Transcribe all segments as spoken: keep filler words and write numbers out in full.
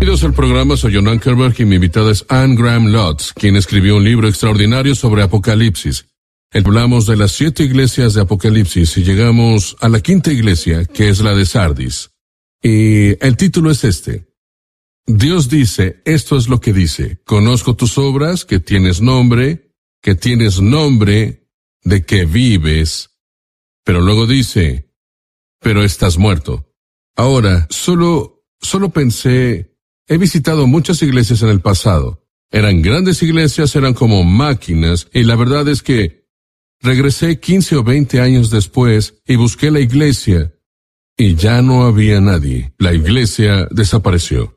Bienvenidos al programa, soy John Ankerberg y mi invitada es Anne Graham Lotz, quien escribió un libro extraordinario sobre Apocalipsis. Hablamos de las siete iglesias de Apocalipsis y llegamos a la quinta iglesia, que es la de Sardis. Y el título es este. Dios dice, esto es lo que dice, conozco tus obras, que tienes nombre, que tienes nombre de que vives, pero luego dice, pero estás muerto. Ahora, solo, solo pensé, he visitado muchas iglesias en el pasado. Eran grandes iglesias, eran como máquinas, y la verdad es que regresé quince o veinte años después y busqué la iglesia, y ya no había nadie. La iglesia desapareció.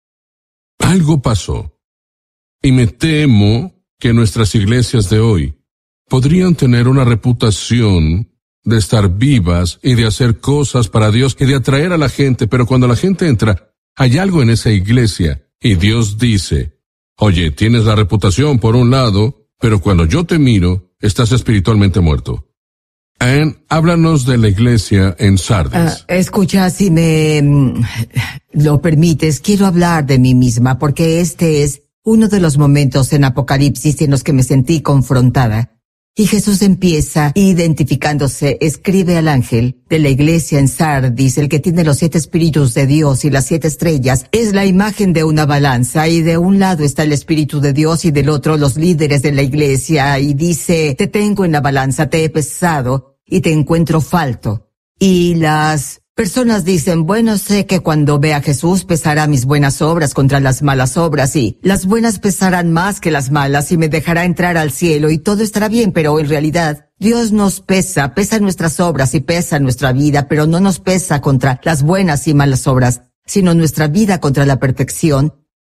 Algo pasó. Y me temo que nuestras iglesias de hoy podrían tener una reputación de estar vivas y de hacer cosas para Dios y de atraer a la gente, pero cuando la gente entra, hay algo en esa iglesia y Dios dice, oye, tienes la reputación por un lado, pero cuando yo te miro, estás espiritualmente muerto. Anne, háblanos de la iglesia en Sardis. Uh, escucha, si me mm, lo permites, quiero hablar de mí misma, porque este es uno de los momentos en Apocalipsis en los que me sentí confrontada. Y Jesús empieza identificándose, escribe al ángel de la iglesia en Sardis, el que tiene los siete espíritus de Dios y las siete estrellas, es la imagen de una balanza, y de un lado está el espíritu de Dios y del otro los líderes de la iglesia, y dice, te tengo en la balanza, te he pesado y te encuentro falto. Y las personas dicen, bueno, sé que cuando vea a Jesús pesará mis buenas obras contra las malas obras, y las buenas pesarán más que las malas y me dejará entrar al cielo y todo estará bien, pero en realidad Dios nos pesa, pesa nuestras obras y pesa nuestra vida, pero no nos pesa contra las buenas y malas obras, sino nuestra vida contra la perfección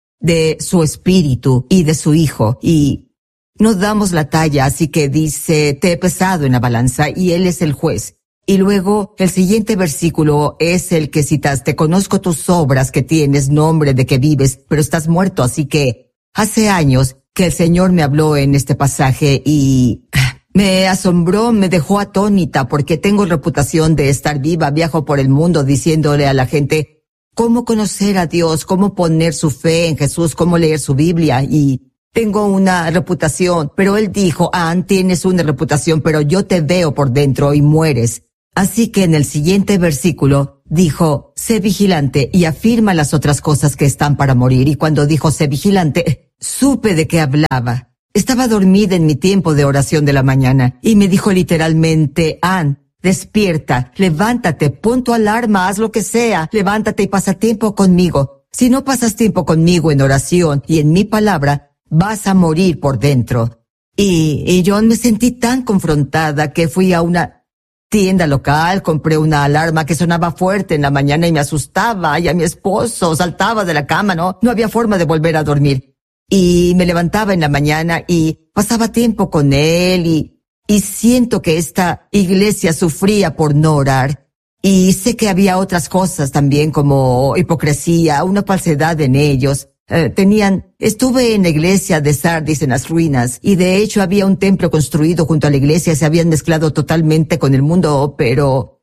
de su espíritu y de su Hijo, y no damos la talla, así que dice, te he pesado en la balanza y Él es el juez. Y luego, el siguiente versículo es el que citaste, conozco tus obras, que tienes nombre de que vives, pero estás muerto, así que hace años que el Señor me habló en este pasaje y me asombró, me dejó atónita, porque tengo reputación de estar viva, viajo por el mundo diciéndole a la gente cómo conocer a Dios, cómo poner su fe en Jesús, cómo leer su Biblia, y tengo una reputación, pero Él dijo, ah, tienes una reputación, pero yo te veo por dentro y mueres. Así que en el siguiente versículo dijo, sé vigilante y afirma las otras cosas que están para morir. Y cuando dijo sé vigilante, supe de qué hablaba. Estaba dormida en mi tiempo de oración de la mañana y me dijo literalmente, Anne, despierta, levántate, pon tu alarma, haz lo que sea, levántate y pasa tiempo conmigo. Si no pasas tiempo conmigo en oración y en mi palabra, vas a morir por dentro. Y, y yo me sentí tan confrontada que fui a una tienda local, compré una alarma que sonaba fuerte en la mañana y me asustaba, y a mi esposo saltaba de la cama, ¿no? No había forma de volver a dormir. Y me levantaba en la mañana y pasaba tiempo con él y, y siento que esta iglesia sufría por no orar. Y sé que había otras cosas también como hipocresía, una falsedad en ellos. Eh, tenían, estuve en la iglesia de Sardis en las ruinas, y de hecho había un templo construido junto a la iglesia, se habían mezclado totalmente con el mundo, pero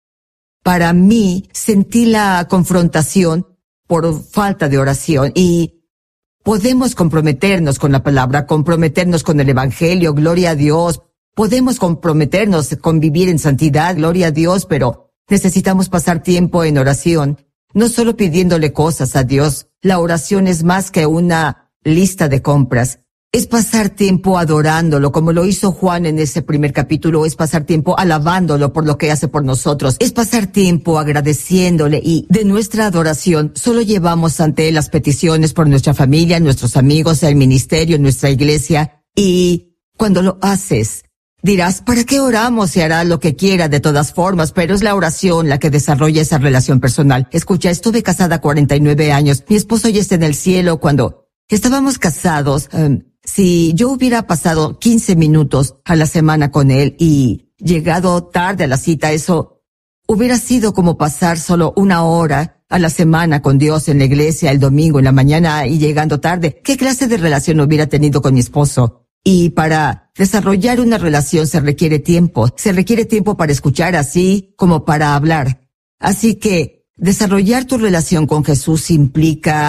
para mí sentí la confrontación por falta de oración. Y podemos comprometernos con la palabra, comprometernos con el evangelio, gloria a Dios, podemos comprometernos con vivir en santidad, gloria a Dios, pero necesitamos pasar tiempo en oración. No solo pidiéndole cosas a Dios, la oración es más que una lista de compras. Es pasar tiempo adorándolo, como lo hizo Juan en ese primer capítulo, es pasar tiempo alabándolo por lo que hace por nosotros, es pasar tiempo agradeciéndole, y de nuestra adoración solo llevamos ante él las peticiones por nuestra familia, nuestros amigos, el ministerio, nuestra iglesia, y cuando lo haces, dirás, ¿para qué oramos? Se hará lo que quiera de todas formas, pero es la oración la que desarrolla esa relación personal. Escucha, estuve casada cuarenta y nueve años. Mi esposo ya está en el cielo. Cuando estábamos casados, um, si yo hubiera pasado quince minutos a la semana con él y llegado tarde a la cita, eso hubiera sido como pasar solo una hora a la semana con Dios en la iglesia el domingo en la mañana y llegando tarde. ¿Qué clase de relación hubiera tenido con mi esposo? Y para desarrollar una relación se requiere tiempo. Se requiere tiempo para escuchar así como para hablar. Así que desarrollar tu relación con Jesús implica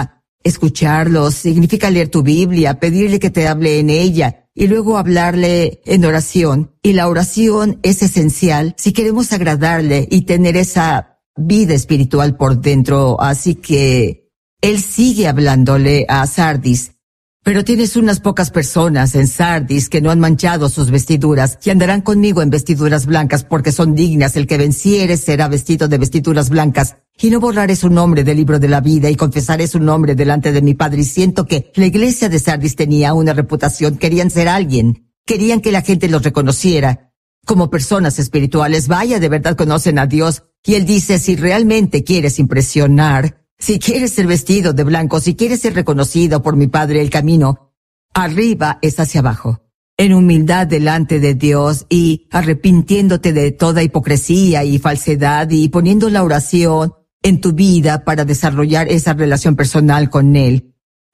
escucharlos, significa leer tu Biblia, pedirle que te hable en ella y luego hablarle en oración. Y la oración es esencial si queremos agradarle y tener esa vida espiritual por dentro. Así que él sigue hablándole a Sardis. Pero tienes unas pocas personas en Sardis que no han manchado sus vestiduras y andarán conmigo en vestiduras blancas porque son dignas. El que venciere será vestido de vestiduras blancas. Y no borraré su nombre del libro de la vida y confesaré su nombre delante de mi Padre. Y siento que la iglesia de Sardis tenía una reputación. Querían ser alguien. Querían que la gente los reconociera como personas espirituales. Vaya, de verdad conocen a Dios. Y él dice, si realmente quieres impresionar, si quieres ser vestido de blanco, si quieres ser reconocido por mi Padre, el camino arriba es hacia abajo, en humildad delante de Dios y arrepintiéndote de toda hipocresía y falsedad y poniendo la oración en tu vida para desarrollar esa relación personal con Él.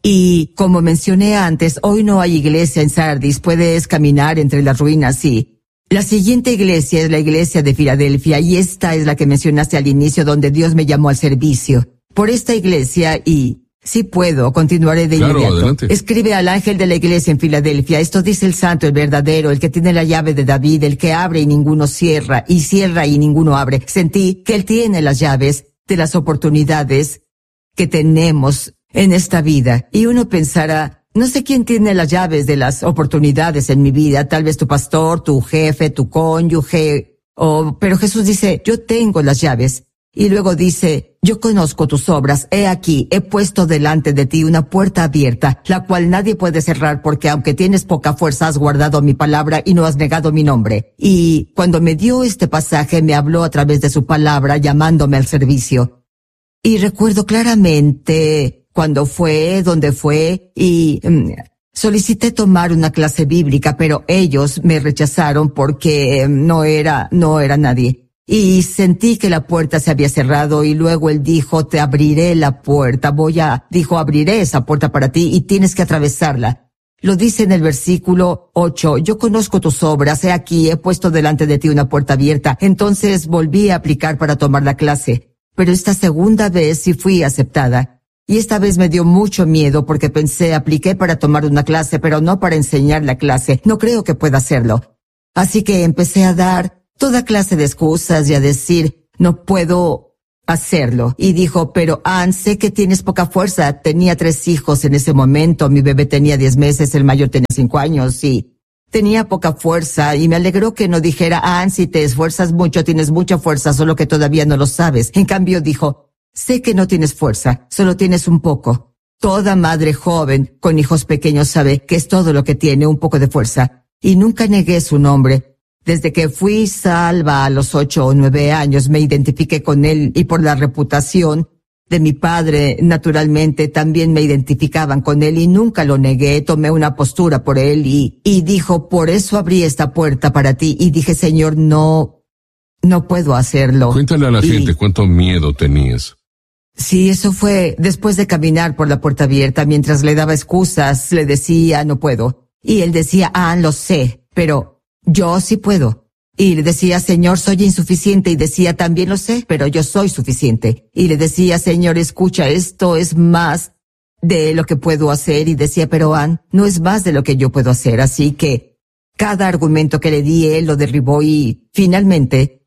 Y como mencioné antes, hoy no hay iglesia en Sardis, puedes caminar entre las ruinas y la siguiente iglesia es la iglesia de Filadelfia y esta es la que mencionaste al inicio donde Dios me llamó al servicio. Por esta iglesia y, si puedo, continuaré de claro, inmediato. Adelante. Escribe al ángel de la iglesia en Filadelfia. Esto dice el santo, el verdadero, el que tiene la llave de David, el que abre y ninguno cierra, y cierra y ninguno abre. Sentí que él tiene las llaves de las oportunidades que tenemos en esta vida. Y uno pensará, no sé quién tiene las llaves de las oportunidades en mi vida, tal vez tu pastor, tu jefe, tu cónyuge, o, pero Jesús dice, yo tengo las llaves. Y luego dice, yo conozco tus obras, he aquí, he puesto delante de ti una puerta abierta, la cual nadie puede cerrar porque aunque tienes poca fuerza has guardado mi palabra y no has negado mi nombre. Y cuando me dio este pasaje me habló a través de su palabra llamándome al servicio. Y recuerdo claramente cuando fue, dónde fue y mm, solicité tomar una clase bíblica, pero ellos me rechazaron porque mm, no era, no era nadie. Y sentí que la puerta se había cerrado y luego él dijo, te abriré la puerta, voy a, dijo, abriré esa puerta para ti y tienes que atravesarla. Lo dice en el versículo ocho, yo conozco tus obras, he aquí, he puesto delante de ti una puerta abierta. Entonces volví a aplicar para tomar la clase, pero esta segunda vez sí fui aceptada. Y esta vez me dio mucho miedo porque pensé, apliqué para tomar una clase, pero no para enseñar la clase, no creo que pueda hacerlo. Así que empecé a dar toda clase de excusas y a decir, no puedo hacerlo. Y dijo, pero Ann, sé que tienes poca fuerza. Tenía tres hijos en ese momento. Mi bebé tenía diez meses, el mayor tenía cinco años y tenía poca fuerza. Y me alegró que no dijera, Ann, si te esfuerzas mucho, tienes mucha fuerza, solo que todavía no lo sabes. En cambio dijo, sé que no tienes fuerza, solo tienes un poco. Toda madre joven con hijos pequeños sabe que es todo lo que tiene, un poco de fuerza. Y nunca negué su nombre. Desde que fui salva a los ocho o nueve años me identifiqué con él y por la reputación de mi padre, naturalmente, también me identificaban con él y nunca lo negué, tomé una postura por él y, y dijo, por eso abrí esta puerta para ti y dije, Señor, no, no puedo hacerlo. Cuéntale a la y, gente cuánto miedo tenías. Sí, eso fue después de caminar por la puerta abierta, mientras le daba excusas, le decía, no puedo. Y él decía, ah, lo sé, pero yo sí puedo. Y le decía, Señor, soy insuficiente. Y decía, también lo sé, pero yo soy suficiente. Y le decía, Señor, escucha, esto es más de lo que puedo hacer. Y decía, pero Ann, no es más de lo que yo puedo hacer. Así que cada argumento que le di, él lo derribó y finalmente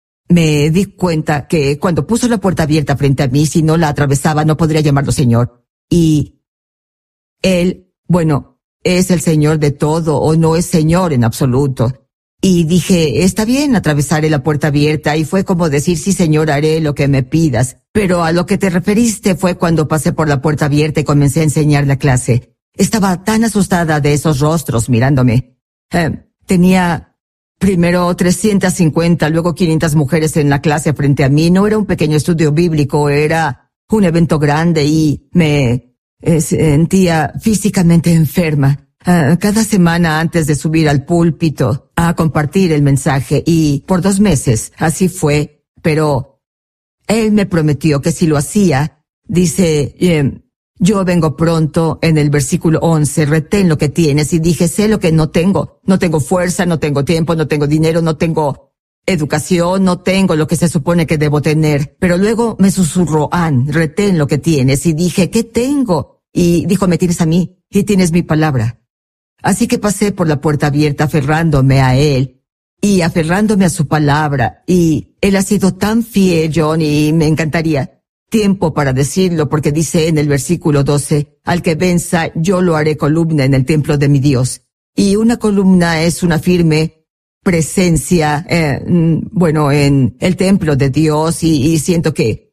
me di cuenta que cuando puso la puerta abierta frente a mí, si no la atravesaba, no podría llamarlo Señor. Y él, bueno, es el Señor de todo o no es Señor en absoluto. Y dije, está bien, atravesaré la puerta abierta y fue como decir, sí Señor, haré lo que me pidas. Pero a lo que te referiste fue cuando pasé por la puerta abierta y comencé a enseñar la clase. Estaba tan asustada de esos rostros mirándome. Eh, tenía primero trescientas cincuenta, luego quinientas mujeres en la clase frente a mí. No era un pequeño estudio bíblico, era un evento grande y me Eh, sentía físicamente enferma. Uh, cada semana antes de subir al púlpito a compartir el mensaje y por dos meses así fue, pero él me prometió que si lo hacía, dice, eh, yo vengo pronto en el versículo once, retén lo que tienes y dije, sé lo que no tengo, no tengo fuerza, no tengo tiempo, no tengo dinero, no tengo educación, no tengo lo que se supone que debo tener. Pero luego me susurró, Ann, retén lo que tienes y dije, ¿qué tengo? y dijo, me tienes a mí y tienes mi palabra. Así que pasé por la puerta abierta aferrándome a él y aferrándome a su palabra, y él ha sido tan fiel, John, y me encantaría tiempo para decirlo, porque dice en el versículo doce, al que venza yo lo haré columna en el templo de mi Dios. Y una columna es una firme presencia, eh, bueno, en el templo de Dios, y, y siento que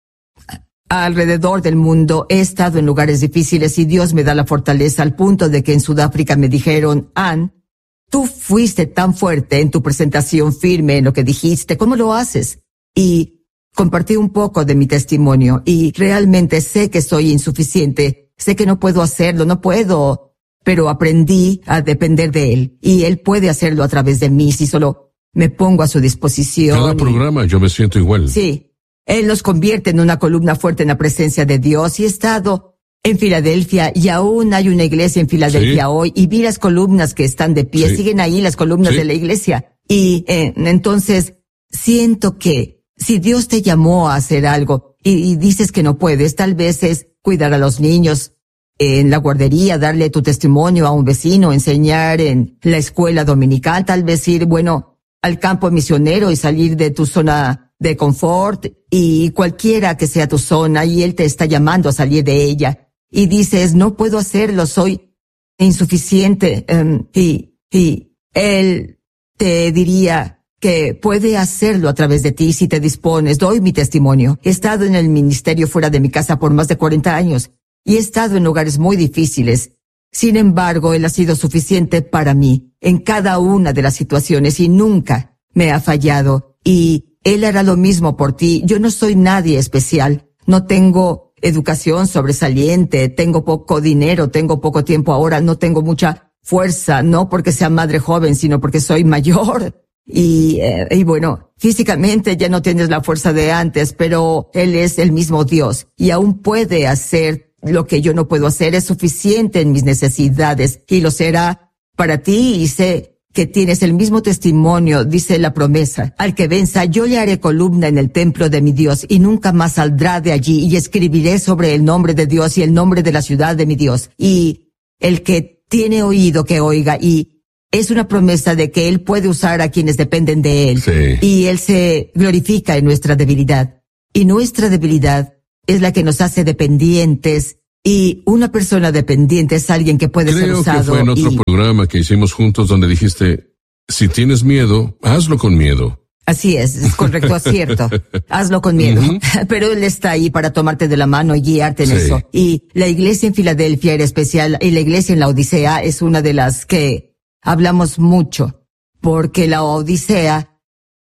alrededor del mundo he estado en lugares difíciles y Dios me da la fortaleza, al punto de que en Sudáfrica me dijeron, Ann, tú fuiste tan fuerte en tu presentación, firme en lo que dijiste, ¿cómo lo haces? Y compartí un poco de mi testimonio, y realmente sé que soy insuficiente, sé que no puedo hacerlo, no puedo, pero aprendí a depender de Él, y Él puede hacerlo a través de mí si solo me pongo a su disposición. Cada y... programa yo me siento igual. Sí, Él nos convierte en una columna fuerte en la presencia de Dios, y he estado en Filadelfia, y aún hay una iglesia en Filadelfia sí. hoy, y vi las columnas que están de pie, sí. siguen ahí las columnas sí. de la iglesia, y eh, entonces siento que si Dios te llamó a hacer algo y, y dices que no puedes, tal vez es cuidar a los niños en la guardería, darle tu testimonio a un vecino, enseñar en la escuela dominical, tal vez ir, bueno, al campo misionero y salir de tu zona de confort, y cualquiera que sea tu zona, y Él te está llamando a salir de ella. Y dices, no puedo hacerlo, soy insuficiente. Um, y, y Él te diría que puede hacerlo a través de ti si te dispones. Doy mi testimonio. He estado en el ministerio fuera de mi casa por más de cuarenta años y he estado en lugares muy difíciles. Sin embargo, Él ha sido suficiente para mí en cada una de las situaciones y nunca me ha fallado. Y Él hará lo mismo por ti. Yo no soy nadie especial. No tengo educación sobresaliente, tengo poco dinero, tengo poco tiempo ahora, no tengo mucha fuerza, no porque sea madre joven, sino porque soy mayor. Y, eh, y bueno, físicamente ya no tienes la fuerza de antes, pero Él es el mismo Dios y aún puede hacer lo que yo no puedo hacer. Es suficiente en mis necesidades y lo será para ti, y sé que tienes el mismo testimonio, dice la promesa. Al que venza, yo le haré columna en el templo de mi Dios, y nunca más saldrá de allí, y escribiré sobre el nombre de Dios y el nombre de la ciudad de mi Dios. Y el que tiene oído, que oiga, y es una promesa de que Él puede usar a quienes dependen de Él. Sí. Y Él se glorifica en nuestra debilidad. Y nuestra debilidad es la que nos hace dependientes. Y una persona dependiente es alguien que puede Creo ser usado. Creo que fue en otro y... programa que hicimos juntos donde dijiste, si tienes miedo, hazlo con miedo. Así es, es correcto, acierto. Hazlo con miedo. Uh-huh. Pero Él está ahí para tomarte de la mano y guiarte en sí. eso. Y la iglesia en Filadelfia era especial, y la iglesia en la Odisea es una de las que hablamos mucho, porque la Odisea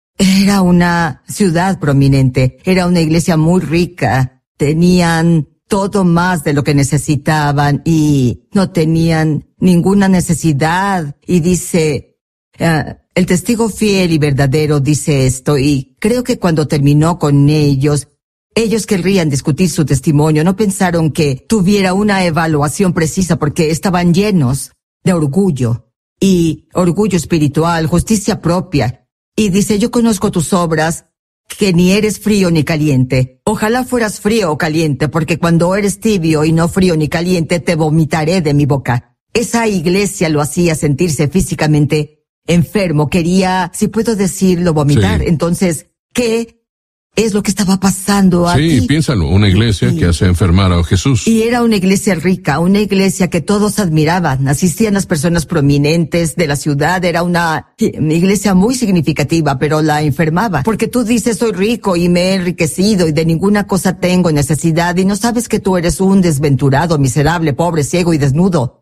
era una ciudad prominente, era una iglesia muy rica, tenían todo más de lo que necesitaban y no tenían ninguna necesidad. Y dice, uh, el testigo fiel y verdadero dice esto, y creo que cuando terminó con ellos, ellos querrían discutir su testimonio. No pensaron que tuviera una evaluación precisa porque estaban llenos de orgullo y orgullo espiritual, justicia propia. Y dice, yo conozco tus obras, que ni eres frío ni caliente. Ojalá fueras frío o caliente, porque cuando eres tibio y no frío ni caliente, te vomitaré de mi boca. Esa iglesia lo hacía sentirse físicamente enfermo. Quería, si puedo decirlo, vomitar. Sí. Entonces, ¿qué es lo que estaba pasando aquí? Sí, piénsalo, una iglesia y, que hace enfermar a Jesús. Y era una iglesia rica, una iglesia que todos admiraban. Asistían las personas prominentes de la ciudad. Era una iglesia muy significativa, pero la enfermaba. Porque tú dices, soy rico y me he enriquecido y de ninguna cosa tengo necesidad, y no sabes que tú eres un desventurado, miserable, pobre, ciego y desnudo.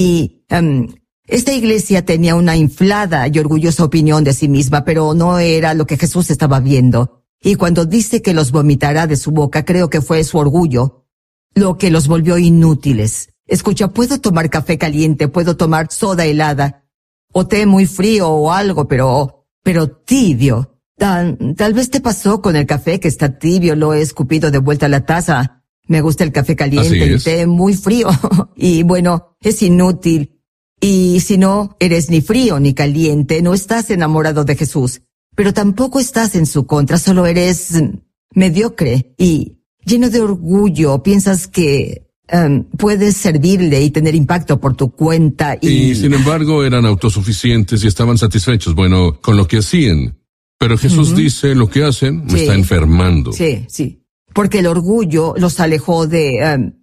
Y um, esta iglesia tenía una inflada y orgullosa opinión de sí misma, pero no era lo que Jesús estaba viendo. Y cuando dice que los vomitará de su boca, creo que fue su orgullo lo que los volvió inútiles. Escucha, puedo tomar café caliente, puedo tomar soda helada, o té muy frío o algo, pero, pero tibio. Tal, tal vez te pasó con el café que está tibio, lo he escupido de vuelta a la taza. Me gusta el café caliente y té muy frío. Y bueno, es inútil. Y si no eres ni frío ni caliente, no estás enamorado de Jesús. Pero tampoco estás en su contra, solo eres mediocre y lleno de orgullo. Piensas que um, puedes servirle y tener impacto por tu cuenta y... Y sin embargo eran autosuficientes y estaban satisfechos, bueno, con lo que hacían. Pero Jesús uh-huh. dice, lo que hacen me sí. está enfermando. Sí, sí. Porque el orgullo los alejó de um,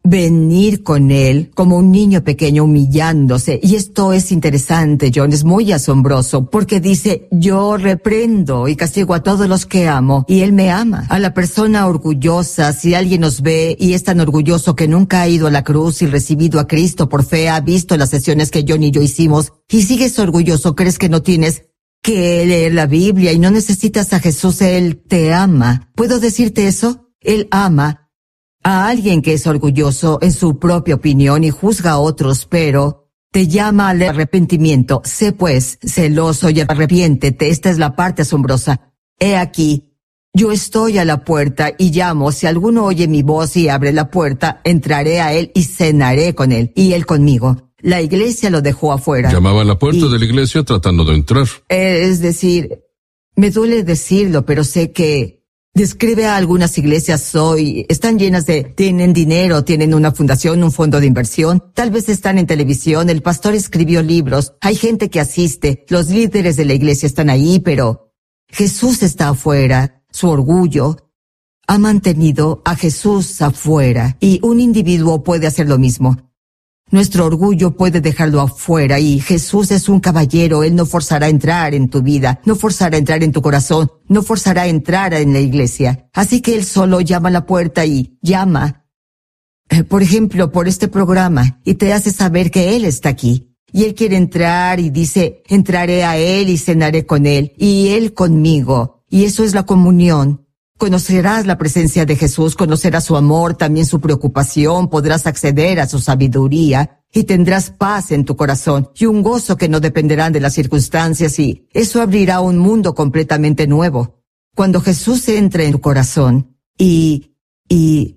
venir con Él como un niño pequeño humillándose. Y esto es interesante, John, es muy asombroso, porque dice, yo reprendo y castigo a todos los que amo, y Él me ama. A la persona orgullosa, si alguien nos ve y es tan orgulloso que nunca ha ido a la cruz y recibido a Cristo por fe, ha visto las sesiones que John y yo hicimos, y sigues orgulloso, crees que no tienes que leer la Biblia y no necesitas a Jesús, Él te ama. ¿Puedo decirte eso? Él ama a alguien que es orgulloso en su propia opinión y juzga a otros, pero te llama al arrepentimiento. Sé pues celoso y arrepiéntete. Esta es la parte asombrosa. He aquí, yo estoy a la puerta y llamo. Si alguno oye mi voz y abre la puerta, entraré a él y cenaré con él y él conmigo. La iglesia lo dejó afuera. Llamaba a la puerta y, de la iglesia tratando de entrar. Es decir, me duele decirlo, pero sé que describe a algunas iglesias hoy, están llenas de, tienen dinero, tienen una fundación, un fondo de inversión, tal vez están en televisión, el pastor escribió libros, hay gente que asiste, los líderes de la iglesia están ahí, pero Jesús está afuera, su orgullo ha mantenido a Jesús afuera, y un individuo puede hacer lo mismo. Nuestro orgullo puede dejarlo afuera y Jesús es un caballero. Él no forzará a entrar en tu vida, no forzará a entrar en tu corazón, no forzará a entrar en la iglesia. Así que Él solo llama a la puerta y llama, eh, por ejemplo, por este programa y te hace saber que Él está aquí. Y Él quiere entrar y dice, entraré a Él y cenaré con Él y Él conmigo. Y eso es la comunión. Conocerás la presencia de Jesús, conocerás su amor, también su preocupación, podrás acceder a su sabiduría y tendrás paz en tu corazón y un gozo que no dependerán de las circunstancias y eso abrirá un mundo completamente nuevo. Cuando Jesús entre en tu corazón y, y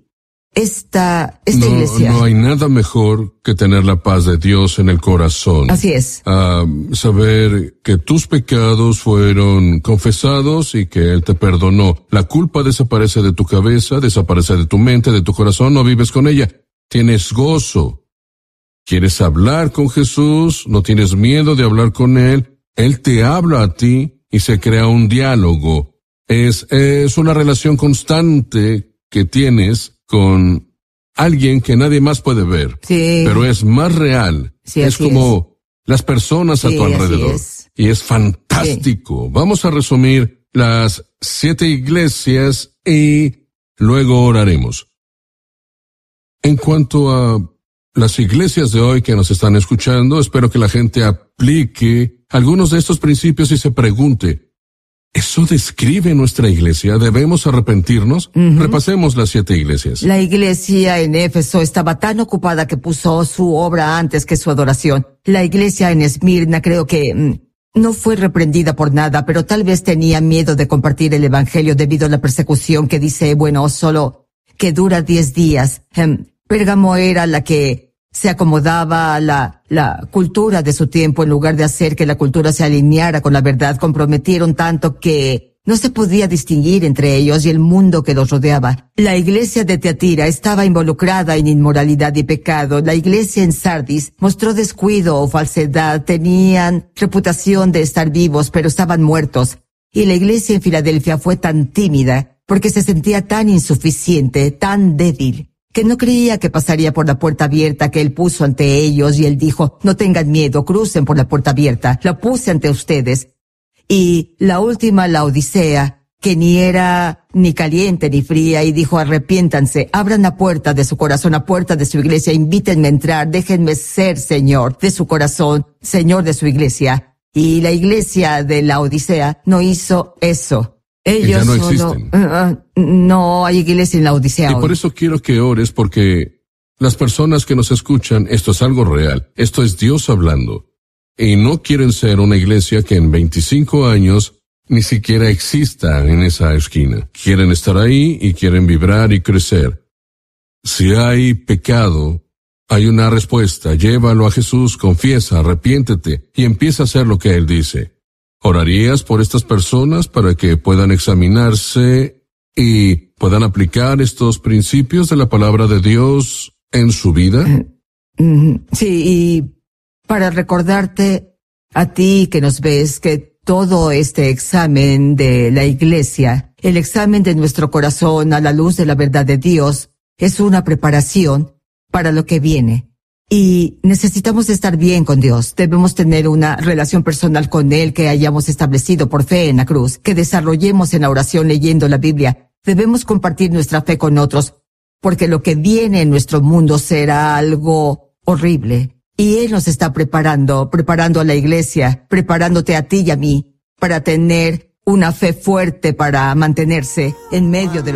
esta, esta no, iglesia. No hay nada mejor que tener la paz de Dios en el corazón. Así es. Uh, saber que tus pecados fueron confesados y que Él te perdonó. La culpa desaparece de tu cabeza, desaparece de tu mente, de tu corazón, no vives con ella. Tienes gozo. Quieres hablar con Jesús, no tienes miedo de hablar con Él. Él te habla a ti y se crea un diálogo. Es, es una relación constante que tienes con alguien que nadie más puede ver, sí. pero es más real. Sí, es como es. las personas sí, a tu alrededor. Es. Y es fantástico. Sí. Vamos a resumir las siete iglesias y luego oraremos. En cuanto a las iglesias de hoy que nos están escuchando, espero que la gente aplique algunos de estos principios y se pregunte, ¿eso describe nuestra iglesia? ¿Debemos arrepentirnos? Uh-huh. Repasemos las siete iglesias. La iglesia en Éfeso estaba tan ocupada que puso su obra antes que su adoración. La iglesia en Esmirna creo que mm, no fue reprendida por nada, pero tal vez tenía miedo de compartir el evangelio debido a la persecución que dice, bueno, solo que dura diez días. Um, Pérgamo era la que se acomodaba a la, la cultura de su tiempo en lugar de hacer que la cultura se alineara con la verdad. Comprometieron tanto que no se podía distinguir entre ellos y el mundo que los rodeaba. La iglesia de Teatira estaba involucrada en inmoralidad y pecado. La iglesia en Sardis mostró descuido o falsedad. Tenían reputación de estar vivos, pero estaban muertos. Y la iglesia en Filadelfia fue tan tímida porque se sentía tan insuficiente, tan débil, que no creía que pasaría por la puerta abierta que Él puso ante ellos, y Él dijo, no tengan miedo, crucen por la puerta abierta, la puse ante ustedes. Y la última, la Odisea, que ni era ni caliente ni fría, y dijo, arrepiéntanse, abran la puerta de su corazón, la puerta de su iglesia, invítenme a entrar, déjenme ser Señor de su corazón, Señor de su iglesia. Y la iglesia de la Odisea no hizo eso. Ellos ya no existen. Uh, uh, no hay iglesia en la Odisea. Y por eso quiero que ores, porque las personas que nos escuchan, esto es algo real. Esto es Dios hablando. Y no quieren ser una iglesia que en veinticinco años ni siquiera exista en esa esquina. Quieren estar ahí y quieren vibrar y crecer. Si hay pecado, hay una respuesta. Llévalo a Jesús, confiesa, arrepiéntete y empieza a hacer lo que Él dice. ¿Orarías por estas personas para que puedan examinarse y puedan aplicar estos principios de la palabra de Dios en su vida? Sí, y para recordarte a ti que nos ves que todo este examen de la iglesia, el examen de nuestro corazón a la luz de la verdad de Dios, es una preparación para lo que viene. Y necesitamos estar bien con Dios. Debemos tener una relación personal con Él que hayamos establecido por fe en la cruz, que desarrollemos en la oración leyendo la Biblia. Debemos compartir nuestra fe con otros, porque lo que viene en nuestro mundo será algo horrible. Y Él nos está preparando, preparando a la iglesia, preparándote a ti y a mí, para tener una fe fuerte para mantenerse en medio de